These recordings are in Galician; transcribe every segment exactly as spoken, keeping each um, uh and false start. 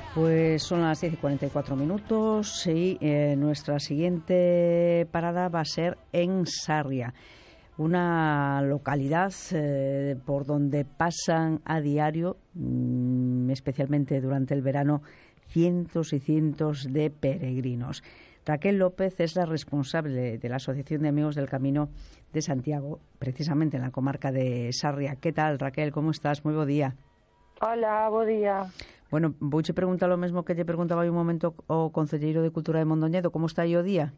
Pues son las diez y cuarenta y cuatro minutos y eh, nuestra siguiente parada va a ser en Sarria, una localidad eh, por donde pasan a diario, mmm, especialmente durante el verano, cientos y cientos de peregrinos. Raquel López es la responsable de la Asociación de Amigos del Camino de Santiago, precisamente en la comarca de Sarria. ¿Qué tal, Raquel? ¿Cómo estás? Muy bo día. Hola, bo día. Bueno, vouche preguntar lo mesmo que lle preguntaba hai un momento o concelleiro de Cultura de Mondoñedo. Como está aí o día?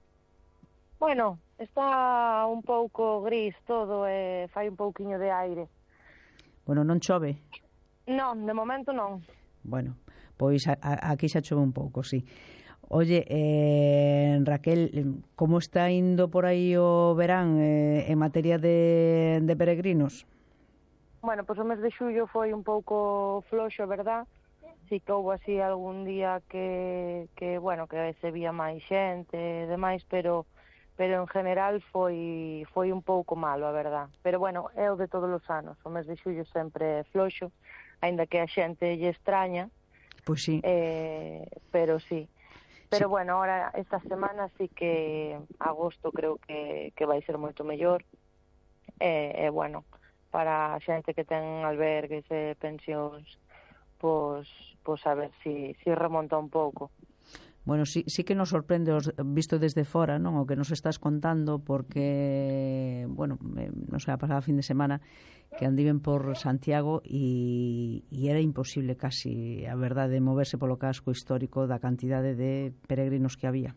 Bueno, está un pouco gris todo e fai un pouquiño de aire. Bueno, non chove? Non, de momento non. Bueno, pois a, a, aquí xa chove un pouco, sí. Oye, eh, Raquel, como está indo por aí o verán eh, en materia de, de peregrinos? Bueno, pois o mes de xullo foi un pouco floxo, verdad? Si que houve así algún día que, que bueno, que se vía máis xente e demais, pero pero en general foi foi un pouco malo, a verdad. Pero bueno, é o de todos os anos, o mes de xullo sempre é floxo, aínda que a xente lle extraña. Pois sí. Eh, pero sí. Pero sí. bueno, ahora esta semana sí que agosto creo que, que vai ser moito mellor. E eh, eh, bueno, para a xente que ten albergues e pensións, pois, pois a ver si, si remonta un pouco. Bueno, sí, sí que nos sorprende os, visto desde fora, non? O que nos estás contando, porque, bueno, eh, non sei, a pasada fin de semana que andiven por Santiago e, e era imposible casi, a verdade, moverse polo casco histórico da cantidade de peregrinos que había.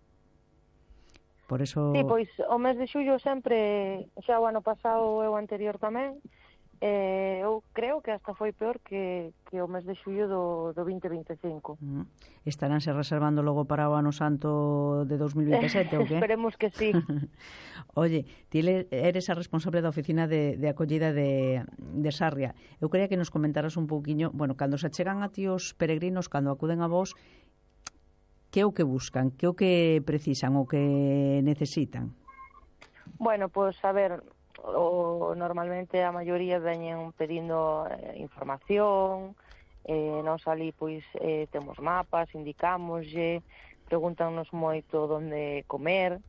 Por eso... Sí, pois o mes de xullo sempre, xa o ano pasado e o anterior tamén, Eh, eu creo que hasta foi peor que, que o mes de xullo do, do vinte vinte e cinco. Mm. Estaránse reservando logo para o ano santo de dos mil vinte e sete, ou que? Esperemos que sí. Oye, ti eres a responsable da oficina de, de acollida de, de Sarria. Eu quería que nos comentaras un pouquiño, bueno, cando se chegan a ti os peregrinos, cando acuden a vos, que é o que buscan, que é o que precisan, o que necesitan? Bueno, pois, a ver... o normalmente a maioría veñen pedindo eh, información, eh, nós ali pois eh, temos mapas, indicámoslle, pregúntanos moito onde comer,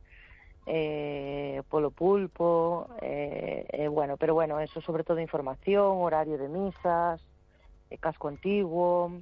eh, polo pulpo, eh, eh, bueno, pero bueno, eso sobre todo información, horario de misas, eh, casco antiguo,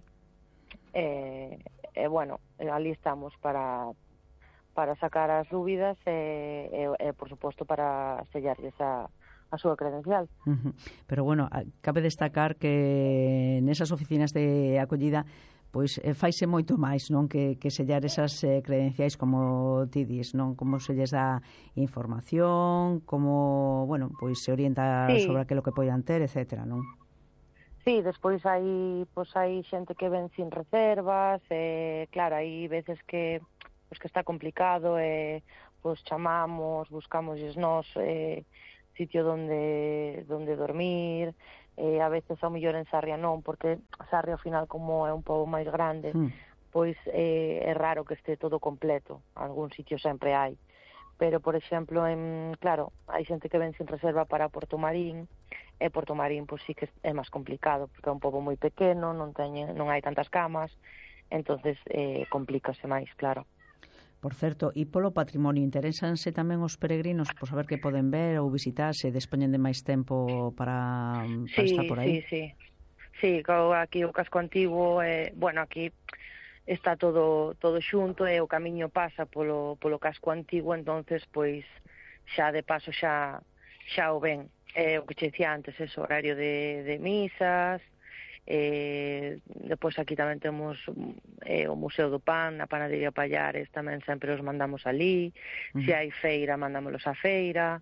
eh, eh, bueno, ali estamos para para sacar as dúbidas e, e, e por suposto, para sellarlles a, a súa credencial. Uh-huh. Pero, bueno, cabe destacar que nesas oficinas de acollida pois eh, faise moito máis, non, que, que sellar esas eh, credenciais, como ti dis, non, como se lles dá información, como, bueno, pois se orienta sí. sobre aquilo que poidan ter, etcétera, non? Sí, despois hai, pois hai xente que ven sin reservas, e claro, hai veces que pois que está complicado e pois chamamos, buscamos nós eh, sitio donde donde dormir, eh, a veces ao mellor en Sarria non, porque Sarria ao final como é un pouco máis grande, mm. pois eh, é raro que este todo completo, algún sitio sempre hai. Pero, por exemplo, en, claro, hai xente que ven sin reserva para Porto Marín, e Porto Marín pois sí que é máis complicado, porque é un pouco moi pequeno, non teñen, non hai tantas camas, entonces eh, complícase máis, claro. Por certo, e polo patrimonio, interesanse tamén os peregrinos por saber que poden ver ou visitar, se dispoñen de máis tempo para, para sí, estar por aí? Sí, sí, sí. Aquí o casco antigo, eh, bueno, aquí está todo todo xunto e o camiño pasa polo, polo casco antigo, entonces, pois, xa de paso xa xa o ven. Eh, o que che dicía antes, ese horario de, de misas... Eh, depois aquí tamén temos eh, o Museo do Pan, a Panadería Pallares tamén sempre os mandamos ali, uh-huh. Se hai feira mandámolos á feira.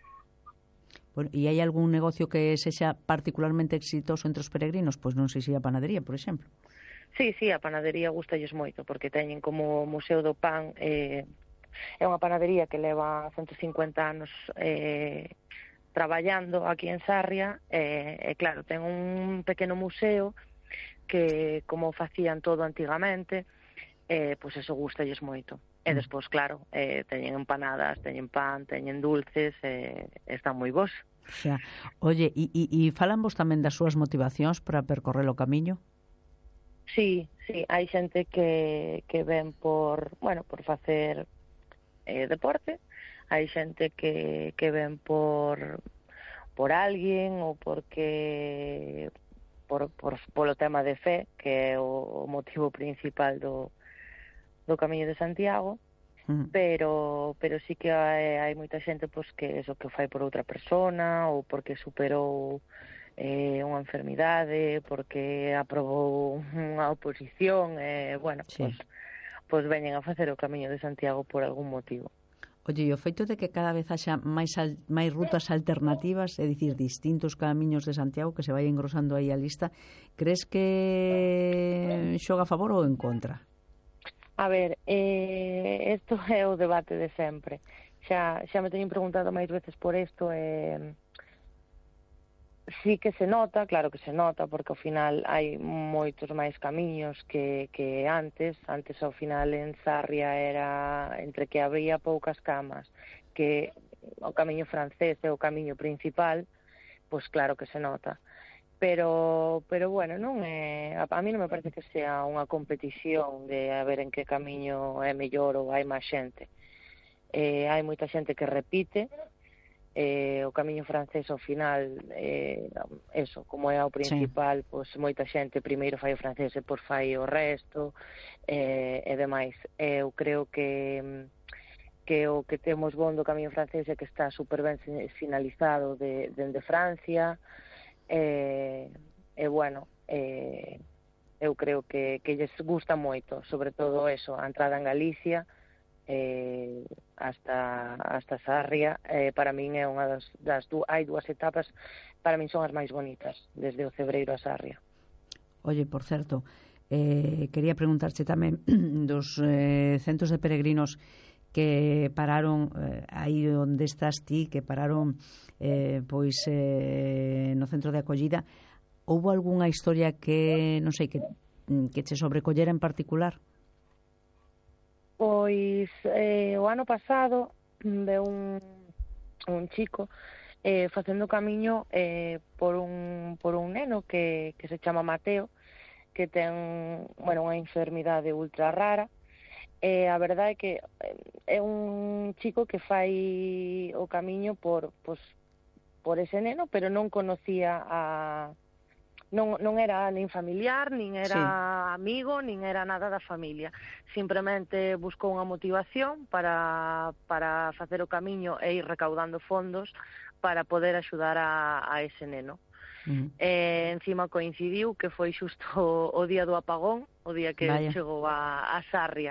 Bueno, e hai algún negocio que sexa particularmente exitoso entre os peregrinos? Pois non sei se a panadería, por exemplo. Sí, sí, a panadería gustalles moito porque teñen como o Museo do Pan, eh, é unha panadería que leva ciento cincuenta anos eh, traballando aquí en Sarria, e, e claro, ten un pequeno museo que, como facían todo antigamente, eh, pois eso gustalles moito. E despois, claro, eh, teñen empanadas, teñen pan, teñen dulces, e eh, están moi bons. Xa. Oye, e, e, e falan vos tamén das súas motivacións para percorrer o camiño? Sí, sí, hai xente que, que ven por, bueno, por facer eh, deporte, hai xente que, que ven por, por alguén ou porque por, por, polo tema de fe, que é o, o motivo principal do, do Camiño de Santiago, Mm. pero pero sí que hai, hai moita xente pois que eso que o fai por outra persona ou porque superou eh, unha enfermidade, porque aprobou unha oposición, e, eh, bueno, Sí. pois, pois veñen a facer o Camiño de Santiago por algún motivo. Oye, e o feito de que cada vez haxa máis al, máis rutas alternativas, é dicir, distintos camiños de Santiago, que se vai engrosando aí a lista, crees que xoga a favor ou en contra? A ver, eh, isto é o debate de sempre. Xa, xa me teñen preguntado máis veces por isto, e... Eh, sí que se nota, claro que se nota, porque ao final hai moitos máis camiños que, que antes. Antes, ao final, en Sarria era entre que había poucas camas, que o camiño francés é o camiño principal, pois claro que se nota. Pero, pero bueno, non é, a, a mí non me parece que sea unha competición de a ver en que camiño é mellor ou hai máis xente. Eh, hai moita xente que repite, eh, o camiño francés ao final, eh, eso, como é o Sí. principal, pois moita xente primeiro fai o francés e por fai o resto, eh, e demais. Eu creo que que o que temos bon do camiño francés é que está super ben sinalizado de, dende Francia, e, e bueno, eh, eu creo que, que lles gusta moito, sobre todo eso, a entrada en Galicia, eh, hasta hasta Sarria, eh, para min é unha das, das du, hai dúas etapas, para min son as máis bonitas, desde o Cebreiro a Sarria. Oye, por certo, eh, quería preguntarche tamén dos eh, centos de peregrinos que pararon eh, aí onde estás ti, que pararon eh, pois eh, no centro de acollida. Houbo algunha historia que, non sei, que, que che sobrecollera en particular? Pois eh, o ano pasado veu un, un chico eh, facendo camiño eh, por un por un neno que, que se chama Mateo, que ten, bueno, unha enfermidade ultra rara. E a verdade é que é un chico que fai o camiño por, pues, por ese neno, pero non conocía a... Non, non era nin familiar, nin era Sí. amigo, nin era nada da familia. Simplemente buscou unha motivación para, para facer o camiño e ir recaudando fondos para poder axudar a, a ese neno. Uh-huh. E encima coincidiu que foi xusto o, o día do apagón, o día que Vaya. chegou a, a Sarria.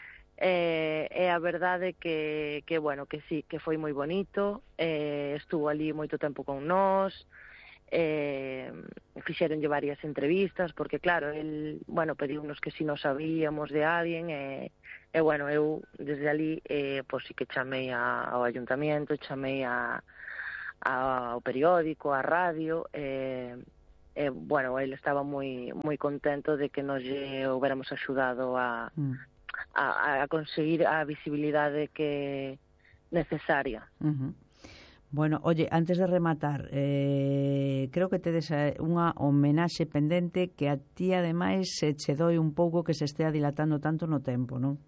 E, e a verdade que, que, bueno, que sí, que foi moi bonito, e estuvo ali moito tempo con nós, eh, fixeronlle varias entrevistas, porque claro, el, bueno, pediunos que si nos sabíamos de alguén, e, e bueno, eu desde ali, eh, pois sí que chamei a, ao ayuntamiento, chamei a, a, ao periódico, a radio, e, e bueno, ele estaba moi moi contento de que nos lle houbéramos axudado a, mm. a, a conseguir a visibilidade que necesaria. Uh-huh. Bueno, oye, antes de rematar, eh, creo que tedes unha homenaxe pendente que a ti, ademais, se che doi un pouco que se estea dilatando tanto no tempo, non?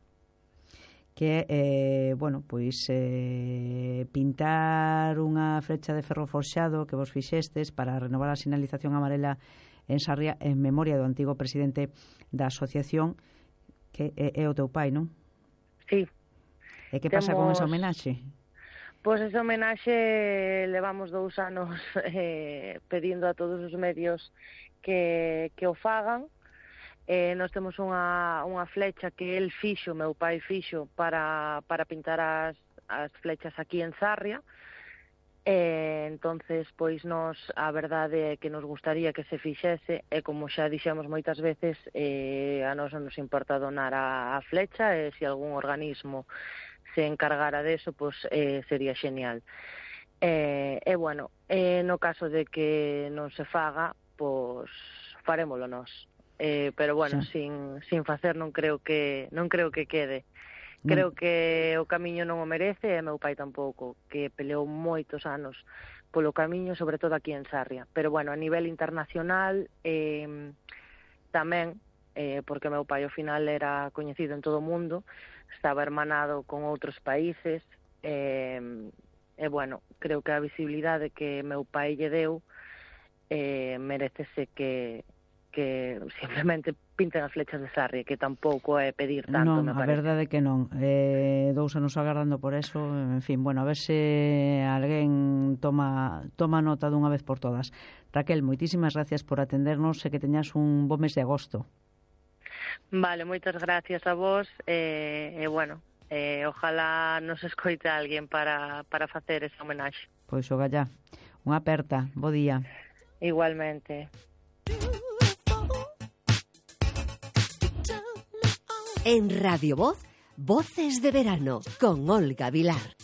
Que, eh, bueno, pois eh, pintar unha flecha de ferro forxado que vos fixestes para renovar a sinalización amarela en Sarria en memoria do antigo presidente da asociación, que é, é o teu pai, non? Sí. E que pasa Temos... con esa homenaxe? Pois esa homenaxe levamos dous anos eh, pedindo a todos os medios que, que o fagan. Eh, nós temos unha, unha flecha que el fixo, meu pai fixo, para, para pintar as, as flechas aquí en Sarria. Eh, entonces, pois nós, a verdade é que nos gustaría que se fixese, e como xa dixemos moitas veces, eh, a nós non nos importa donar a, a flecha, e se algún organismo se encargara deso, pois eh, sería genial. E, eh, eh, bueno, eh, no caso de que non se faga, pois farémolo nós. Eh, pero bueno, sí. sin, sin facer non creo que non creo que quede. Creo non. Que o camiño non o merece, e meu pai tampouco, que peleou moitos anos polo camiño, sobre todo aquí en Sarria. Pero bueno, a nivel internacional, eh, tamén, eh, porque meu pai ao final era coñecido en todo o mundo, estaba hermanado con outros países, e, e bueno, creo que a visibilidade que meu pai lle deu eh, merecese que, que simplemente pinten as flechas de Sarria, que tampouco é pedir tanto, non, me parece. Non, a verdade é que non. Eh, dous anos agardando por eso, en fin, bueno, a ver se alguén toma, toma nota dunha vez por todas. Raquel, moitísimas gracias por atendernos e que teñas un bo mes de agosto. Vale, moitas gracias a vos, e, eh, eh, bueno, eh, ojalá nos escoite alguén para, para facer esa homenaxe. Pois o gallá. Unha aperta, bo día. Igualmente. En Radio Voz, Voces de Verano, con Olga Vilar.